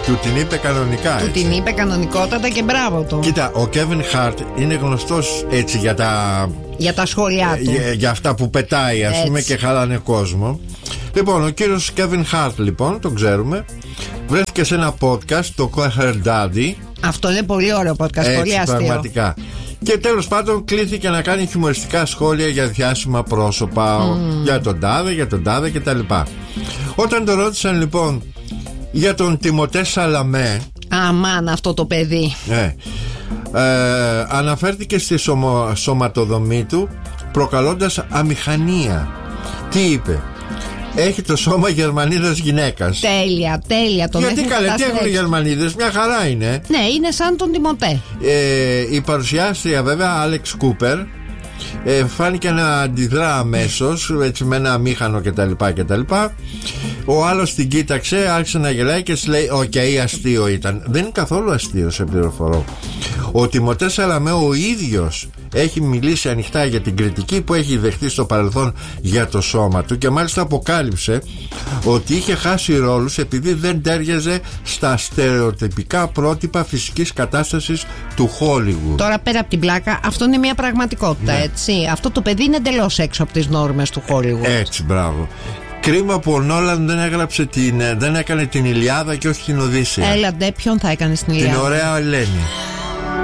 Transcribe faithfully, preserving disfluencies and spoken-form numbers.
Του την είπε κανονικά. Του έτσι. την είπε κανονικότατα και μπράβο του. Κοίτα, ο Kevin Hart είναι γνωστός έτσι για τα. Για τα σχόλιά του. Για, για αυτά που πετάει, ας πούμε, και χαλάνε κόσμο. Λοιπόν, ο κύριος Kevin Hart, λοιπόν, τον ξέρουμε, βρέθηκε σε ένα podcast, το Call Her Daddy. Αυτό είναι πολύ ωραίο podcast, έτσι, πολύ αστείο. Πραγματικά. Και τέλος πάντων κλήθηκε να κάνει χιουμοριστικά σχόλια για διάσημα πρόσωπα, mm. για τον τάδε, για τον τάδε κτλ. Όταν τον ρώτησαν λοιπόν για τον Τιμωτέ Σαλαμέ. Αμάν, αυτό το παιδί. Ναι. Ε, αναφέρθηκε στη σωμα, σωματοδομή του, προκαλώντας αμηχανία. Τι είπε? Έχει το σώμα Γερμανίδας γυναίκας. Τέλεια, τέλεια. Τον γιατί καλέ, τι έχουν οι Γερμανίδες, μια χαρά είναι. Ναι, είναι σαν τον Τιμωτέ. ε, Η παρουσιάστρια βέβαια, Άλεξ Κούπερ, ε, φάνηκε να αντιδρά αμέσως, έτσι, με ένα αμήχανο κτλ, κτλ. Ο άλλος την κοίταξε, άρχισε να γελάει και της λέει: οκ, okay, αστείο ήταν. Δεν είναι καθόλου αστείο, σε πληροφορώ. Ο Τιμωτέ Σαλαμέ ο ίδιος έχει μιλήσει ανοιχτά για την κριτική που έχει δεχτεί στο παρελθόν για το σώμα του, και μάλιστα αποκάλυψε ότι είχε χάσει ρόλους επειδή δεν τέριαζε στα στερεοτυπικά πρότυπα φυσικής κατάστασης του Hollywood. Τώρα, πέρα από την πλάκα, αυτό είναι μια πραγματικότητα, ναι. Έτσι. Αυτό το παιδί είναι εντελώς έξω από τις νόρμες του Hollywood. Έτσι, μπράβο. Κρίμα που ο Νόλαν δεν έγραψε την, δεν έκανε την Ηλιάδα και όχι την Οδύσσεια. Έλα ντε, ποιον θα έκανε στην Ηλιάδα? Την ωραία Ελένη.